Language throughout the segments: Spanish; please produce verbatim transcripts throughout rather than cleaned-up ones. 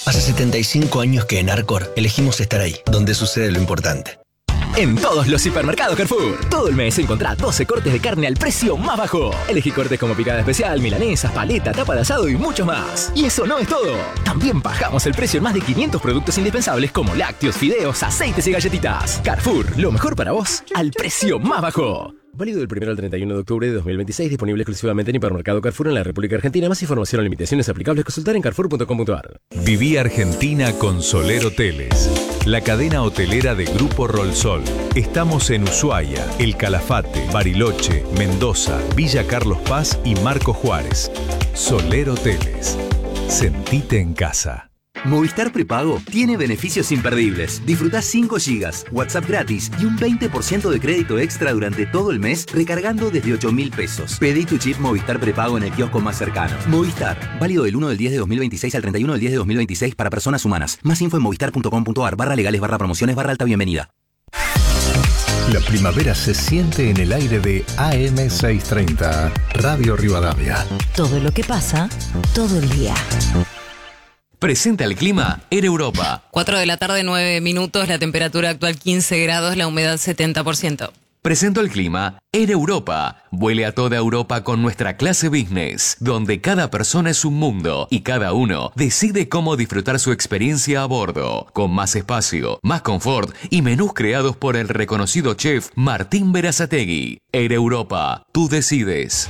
Hace setenta y cinco años que en Arcor elegimos estar ahí, donde sucede lo importante. En todos los hipermercados Carrefour. Todo el mes encontrá doce cortes de carne al precio más bajo. Elegí cortes como picada especial, milanesas, paleta, tapa de asado y mucho más. Y eso no es todo. También bajamos el precio en más de quinientos productos indispensables como lácteos, fideos, aceites y galletitas. Carrefour, lo mejor para vos al precio más bajo. Válido del primero al treinta y uno de octubre de dos mil veintiséis. Disponible exclusivamente en Hipermercado Carrefour en la República Argentina. Más información o limitaciones aplicables consultar en carrefour punto com punto a r. Viví Argentina con Soler Hoteles, la cadena hotelera de Grupo Rolsol. Estamos en Ushuaia, El Calafate, Bariloche, Mendoza, Villa Carlos Paz y Marco Juárez. Soler Hoteles. Sentite en casa. Movistar Prepago tiene beneficios imperdibles. Disfrutá cinco gigas, WhatsApp gratis y un veinte por ciento de crédito extra durante todo el mes recargando desde ocho mil pesos. Pedí tu chip Movistar Prepago en el kiosco más cercano. Movistar, válido del uno del diez de dos mil veintiséis al treinta y uno del diez de dos mil veintiséis para personas humanas. Más info en movistar punto com punto a r barra legales barra promociones barra alta bienvenida. La primavera se siente en el aire de A M seiscientos treinta, Radio Rivadavia. Todo lo que pasa, todo el día. Presenta el clima Air Europa. cuatro de la tarde, nueve minutos, la temperatura actual quince grados, la humedad setenta por ciento. Presento el clima Air Europa. Vuele a toda Europa con nuestra clase business, donde cada persona es un mundo y cada uno decide cómo disfrutar su experiencia a bordo, con más espacio, más confort y menús creados por el reconocido chef Martín Berazategui. Air Europa, tú decides.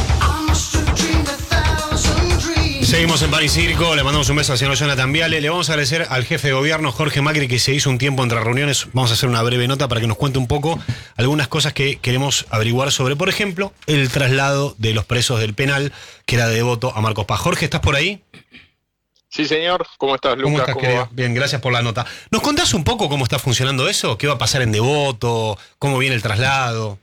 Seguimos en Pan y Circo, le mandamos un beso al señor Jonathan Viale. Le vamos a agradecer al jefe de gobierno, Jorge Macri, que se hizo un tiempo entre reuniones. Vamos a hacer una breve nota para que nos cuente un poco algunas cosas que queremos averiguar sobre, por ejemplo, el traslado de los presos del penal, que era de Devoto a Marcos Paz. Jorge, ¿estás por ahí? Sí, señor. ¿Cómo estás, Lucas? ¿Cómo estás, ¿Cómo querido? va? Bien, gracias por la nota. ¿Nos contás un poco cómo está funcionando eso? ¿Qué va a pasar en Devoto? ¿Cómo viene el traslado?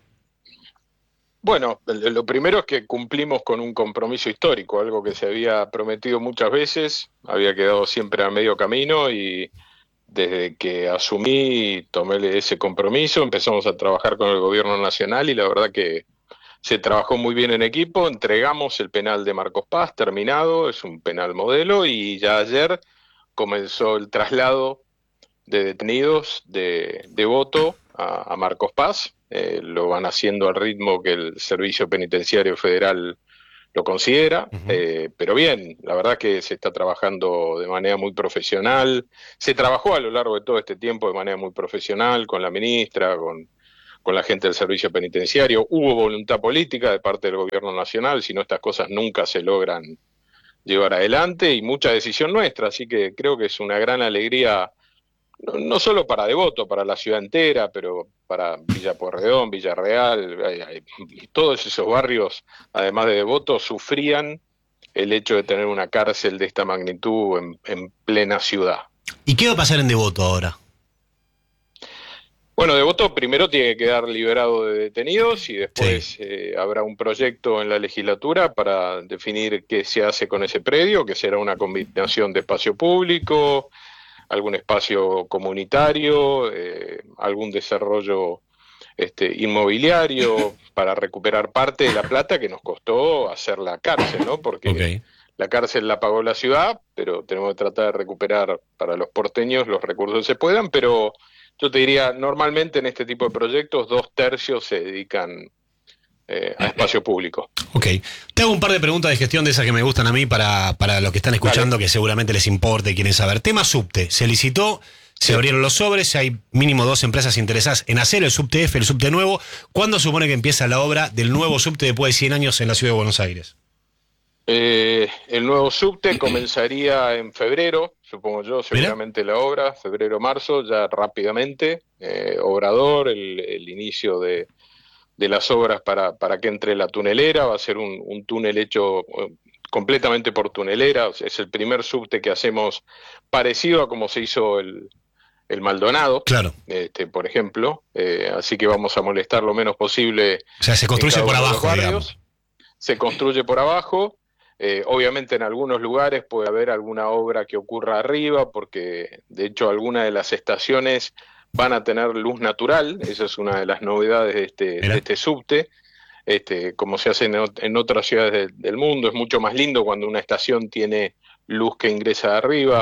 Bueno, lo primero es que cumplimos con un compromiso histórico, algo que se había prometido muchas veces, había quedado siempre a medio camino y desde que asumí tomé ese compromiso, empezamos a trabajar con el gobierno nacional y la verdad que se trabajó muy bien en equipo, entregamos el penal de Marcos Paz, terminado, es un penal modelo y ya ayer comenzó el traslado de detenidos de Devoto a, a Marcos Paz. Eh, lo van haciendo al ritmo que el Servicio Penitenciario Federal lo considera, uh-huh. eh, pero bien, la verdad que se está trabajando de manera muy profesional, se trabajó a lo largo de todo este tiempo de manera muy profesional con la ministra, con, con la gente del Servicio Penitenciario, hubo voluntad política de parte del gobierno nacional, si no estas cosas nunca se logran llevar adelante y mucha decisión nuestra, así que creo que es una gran alegría. No, no solo para Devoto, para la ciudad entera, pero para Villa Pueyrredón, Villarreal, todos esos barrios, además de Devoto, sufrían el hecho de tener una cárcel de esta magnitud en, en plena ciudad. ¿Y qué va a pasar en Devoto ahora? Bueno, Devoto primero tiene que quedar liberado de detenidos y después sí. eh, habrá un proyecto en la legislatura para definir qué se hace con ese predio, que será una combinación de espacio público, algún espacio comunitario, eh, algún desarrollo este, inmobiliario para recuperar parte de la plata que nos costó hacer la cárcel, ¿no? Porque okay. la cárcel la pagó la ciudad, pero tenemos que tratar de recuperar para los porteños los recursos que se puedan, pero yo te diría, normalmente en este tipo de proyectos dos tercios se dedican Eh, a espacio público. Ok. Te hago un par de preguntas de gestión de esas que me gustan a mí para, para los que están escuchando, vale. Que seguramente les importa y quieren saber. Tema subte. Se licitó, se sí. abrieron los sobres, hay mínimo dos empresas interesadas en hacer el subte F, el subte nuevo. ¿Cuándo supone que empieza la obra del nuevo subte después de cien años en la ciudad de Buenos Aires? Eh, el nuevo subte comenzaría en febrero, supongo yo, seguramente ¿Mira? La obra, febrero-marzo, ya rápidamente. Eh, obrador, el, el inicio de... de las obras para, para que entre la tunelera, va a ser un, un túnel hecho completamente por tunelera, es el primer subte que hacemos parecido a como se hizo el, el Maldonado, claro. este, por ejemplo, eh, así que vamos a molestar lo menos posible. O sea, se construye por abajo, digamos. Se construye por abajo, eh, obviamente en algunos lugares puede haber alguna obra que ocurra arriba, porque de hecho algunas de las estaciones van a tener luz natural, esa es una de las novedades de este, de este subte, este, como se hace en, en otras ciudades de, del mundo, es mucho más lindo cuando una estación tiene luz que ingresa de arriba,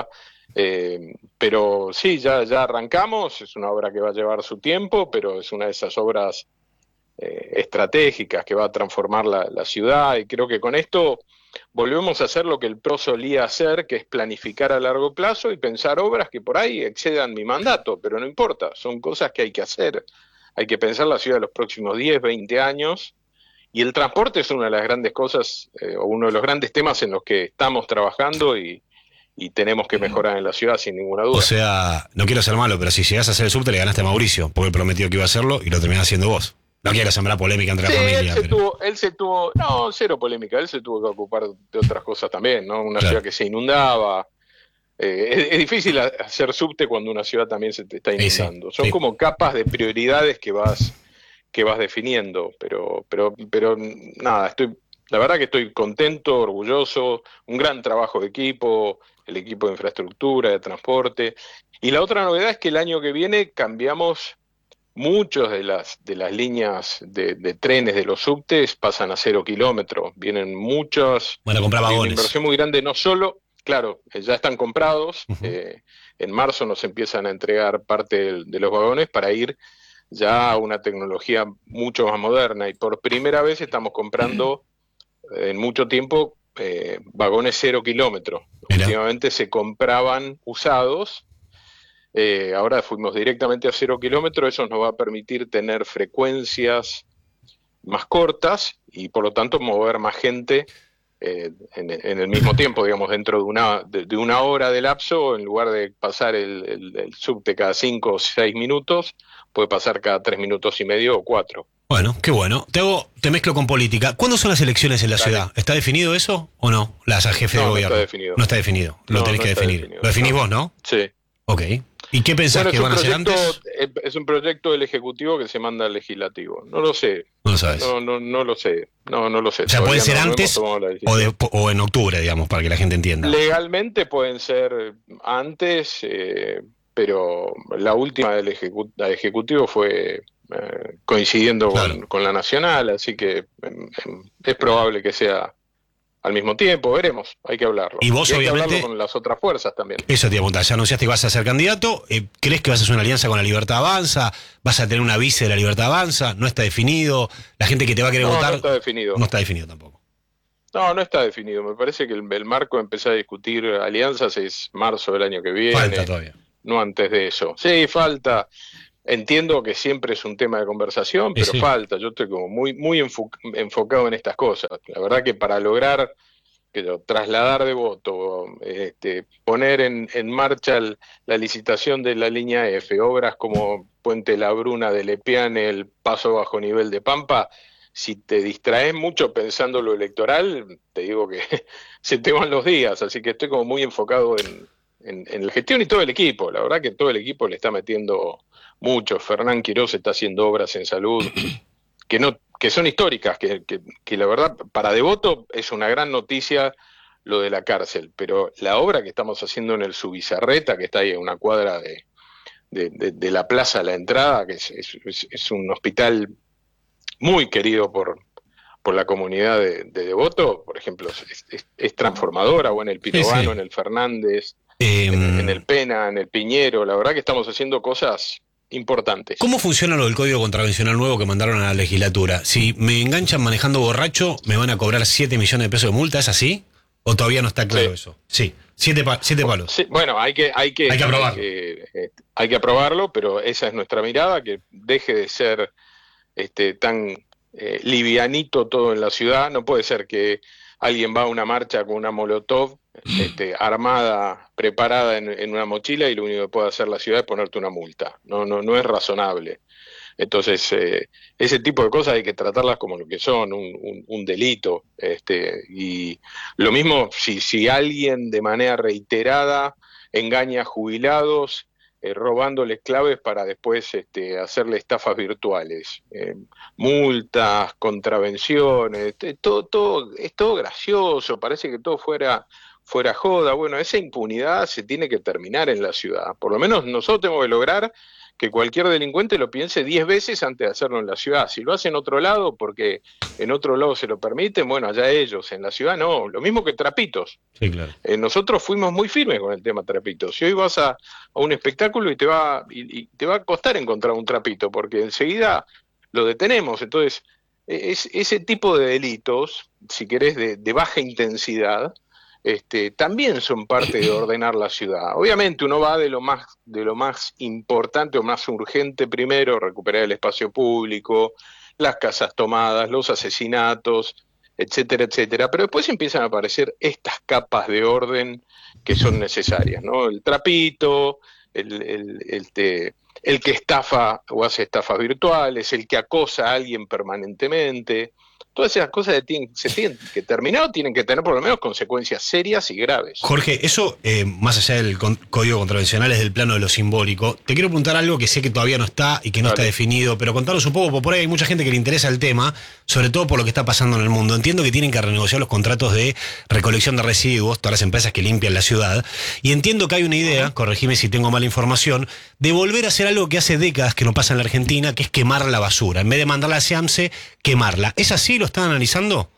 Eh, pero sí, ya, ya arrancamos, es una obra que va a llevar su tiempo, pero es una de esas obras eh, estratégicas que va a transformar la, la ciudad, y creo que con esto volvemos a hacer lo que el P R O solía hacer, que es planificar a largo plazo y pensar obras que por ahí excedan mi mandato, pero no importa, son cosas que hay que hacer, hay que pensar la ciudad de los próximos diez, veinte años, y el transporte es una de las grandes cosas, eh, o uno de los grandes temas en los que estamos trabajando y y tenemos que mejorar en la ciudad sin ninguna duda. O sea, no quiero ser malo, pero si llegás a hacer el subte le ganaste a Mauricio, porque él prometió que iba a hacerlo y lo terminás haciendo vos. No quiero sembrar polémica entre sí, la familia. Él se, pero... tuvo, él se tuvo, no, cero polémica, él se tuvo que ocupar de otras cosas también, ¿no? Una claro. ciudad que se inundaba. Eh, es, es difícil hacer subte cuando una ciudad también se te está inundando. Sí, sí, Son sí. como capas de prioridades que vas, que vas definiendo, pero, pero, pero nada, estoy, la verdad que estoy contento, orgulloso, un gran trabajo de equipo, el equipo de infraestructura, de transporte. Y la otra novedad es que el año que viene cambiamos muchas de las de las líneas de, de trenes de los subtes, pasan a cero kilómetros. Vienen muchas. Bueno, comprar vagones. Una inversión muy grande, no solo, claro, ya están comprados. Uh-huh. eh, en marzo nos empiezan a entregar parte de, de los vagones para ir ya a una tecnología mucho más moderna. Y por primera vez estamos comprando uh-huh. en mucho tiempo Eh, vagones cero kilómetros. Últimamente se compraban usados, eh, ahora fuimos directamente a cero kilómetros, eso nos va a permitir tener frecuencias más cortas y por lo tanto mover más gente eh, en, en el mismo tiempo, digamos, dentro de una, de, de una hora de lapso, en lugar de pasar el, el, el subte cada cinco o seis minutos, puede pasar cada tres minutos y medio o cuatro. Bueno, qué bueno. Te hago, te mezclo con política. ¿Cuándo son las elecciones en la Dale. ciudad? ¿Está definido eso o no? Las al jefe no, de no gobierno. Está definido. No está definido. Lo no, tenés no que definir. Definido. Lo definís no. vos, ¿no? Sí. Ok. ¿Y qué pensás bueno, que van a hacer antes? Es un proyecto del Ejecutivo que se manda al Legislativo. No lo sé. No lo sabes. No, no, no lo sé. No, no lo sé. O sea, puede ser no, antes no o, de, o en octubre, digamos, para que la gente entienda. Legalmente pueden ser antes, eh, pero la última del ejecu- Ejecutivo fue eh, coincidiendo claro. con, con la nacional, así que eh, es probable que sea al mismo tiempo, veremos, hay que hablarlo. Y vos, y hay obviamente. Que hablarlo con las otras fuerzas también. Eso te iba a preguntar, ya anunciaste que vas a ser candidato. Eh, ¿Crees que vas a hacer una alianza con la Libertad Avanza? ¿Vas a tener una vice de la Libertad Avanza? ¿No está definido? ¿La gente que te va a querer no, votar? No está definido. No está definido tampoco. No, no está definido. Me parece que el, el marco de empezar a discutir alianzas es marzo del año que viene. Falta todavía. No antes de eso. Sí, falta. Entiendo que siempre es un tema de conversación, pero sí, sí. falta. Yo estoy como muy, muy enfo- enfocado en estas cosas. La verdad que para lograr que lo, trasladar de voto, este, poner en, en marcha el, la licitación de la línea F, obras como Puente La Bruna de Lepiane, el paso bajo nivel de Pampa, si te distraes mucho pensando lo electoral, te digo que se te van los días, así que estoy como muy enfocado en, en, en la gestión y todo el equipo. La verdad que todo el equipo le está metiendo mucho. Fernán Quirós está haciendo obras en salud que no que son históricas, que, que, que la verdad para Devoto es una gran noticia lo de la cárcel, pero la obra que estamos haciendo en el Subizarreta, que está ahí en una cuadra de, de, de, de la plaza a la entrada, que es, es, es un hospital muy querido por, por la comunidad de, de Devoto, por ejemplo, es, es, es transformadora, o en el Pirovano, sí, sí. en el Fernández, eh, en, en el Pena, en el Piñero, la verdad que estamos haciendo cosas importantes. ¿Cómo funciona lo del código contravencional nuevo que mandaron a la legislatura? Si me enganchan manejando borracho, ¿me van a cobrar siete millones de pesos de multa? ¿Es así? ¿O todavía no está claro sí. eso? Sí, siete, pa- siete palos. Sí, bueno, hay que, hay que, hay que aprobarlo. Hay que, eh, hay que aprobarlo, pero esa es nuestra mirada, que deje de ser este, tan eh, livianito todo en la ciudad. No puede ser que alguien va a una marcha con una molotov este, armada, preparada en, en una mochila, y lo único que puede hacer la ciudad es ponerte una multa. No, no, no es razonable. Entonces, eh, ese tipo de cosas hay que tratarlas como lo que son, un, un, un delito. Este, y lo mismo si, si alguien de manera reiterada engaña a jubilados, eh, robándoles claves para después este, hacerle estafas virtuales. Eh, multas, contravenciones, todo, todo, es todo gracioso, parece que todo fuera... fuera joda. Bueno, esa impunidad se tiene que terminar en la ciudad. Por lo menos nosotros tenemos que lograr que cualquier delincuente lo piense diez veces antes de hacerlo en la ciudad. Si lo hace en otro lado, porque en otro lado se lo permiten, bueno, allá ellos, en la ciudad no. Lo mismo que trapitos. Sí, claro. Eh, nosotros fuimos muy firmes con el tema trapitos. Si hoy vas a, a un espectáculo y te va y, y te va a costar encontrar un trapito, porque enseguida lo detenemos. Entonces, es, ese tipo de delitos, si querés, de, de baja intensidad, Este, también son parte de ordenar la ciudad. Obviamente uno va de lo más de lo más importante o más urgente primero, recuperar el espacio público, las casas tomadas, los asesinatos, etcétera, etcétera, pero después empiezan a aparecer estas capas de orden que son necesarias, ¿no? El trapito, el, el, el, te, el que estafa o hace estafas virtuales, el que acosa a alguien permanentemente. Todas esas cosas se tienen, se tienen que terminar o tienen que tener por lo menos consecuencias serias y graves. Jorge, eso, eh, más allá del con, código contravencional, es del plano de lo simbólico. Te quiero preguntar algo que sé que todavía no está y que no Dale. está definido, pero contanos un poco, porque por ahí hay mucha gente que le interesa el tema, sobre todo por lo que está pasando en el mundo. Entiendo que tienen que renegociar los contratos de recolección de residuos, todas las empresas que limpian la ciudad, y entiendo que hay una idea, corregime si tengo mala información, de volver a hacer algo que hace décadas que no pasa en la Argentina, que es quemar la basura. En vez de mandarla a SEAMSE, quemarla. ¿Es así? ¿Lo están analizando?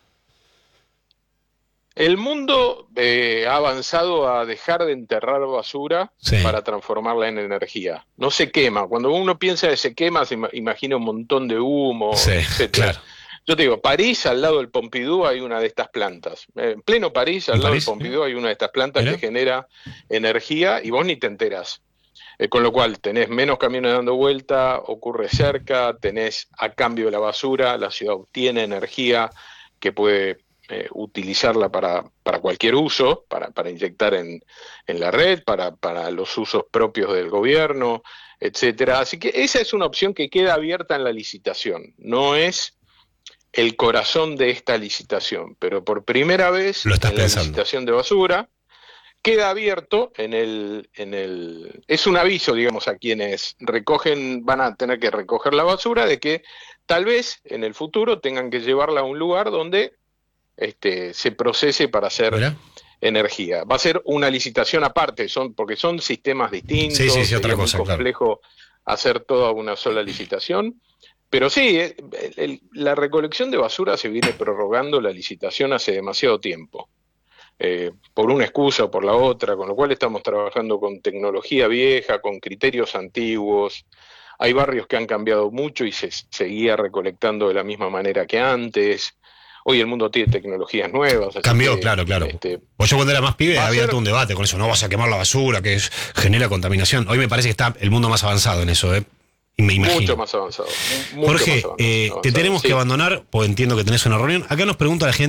El mundo eh, ha avanzado a dejar de enterrar basura sí. para transformarla en energía. No se quema. Cuando uno piensa de se quema, se imagina un montón de humo, sí, etcétera. Claro. Yo te digo, París, al lado del Pompidou, hay una de estas plantas. En pleno París, al lado París? del Pompidou, hay una de estas plantas ¿Era? que genera energía y vos ni te enterás. Eh, con lo cual tenés menos camiones dando vuelta, ocurre cerca, tenés a cambio de la basura, la ciudad obtiene energía que puede eh, utilizarla para, para cualquier uso, para, para inyectar en, en la red, para, para los usos propios del gobierno, etcétera. Así que esa es una opción que queda abierta en la licitación, no es el corazón de esta licitación, pero por primera vez Lo estás en la pensando. licitación de basura queda abierto en el, en el, es un aviso, digamos, a quienes recogen, van a tener que recoger la basura, de que tal vez en el futuro tengan que llevarla a un lugar donde este, se procese para hacer ¿Mira? energía. Va a ser una licitación aparte, son, porque son sistemas distintos, sí, sí, sí, otra cosa, es muy complejo claro. hacer toda una sola licitación. Pero sí, el, el, la recolección de basura se viene prorrogando la licitación hace demasiado tiempo. Eh, por una excusa o por la otra, con lo cual estamos trabajando con tecnología vieja, con criterios antiguos. Hay barrios que han cambiado mucho y se seguía recolectando de la misma manera que antes. Hoy el mundo tiene tecnologías nuevas. Cambió, que, claro, claro. Este, pues yo cuando era más pibe había todo un debate con eso, no vas a quemar la basura, que es, genera contaminación. Hoy me parece que está el mundo más avanzado en eso, ¿eh? Y me imagino. Mucho más avanzado. Mucho Jorge, más avanzado, eh, avanzado. te tenemos sí. que abandonar, pues entiendo que tenés una reunión. Acá nos pregunta la gente.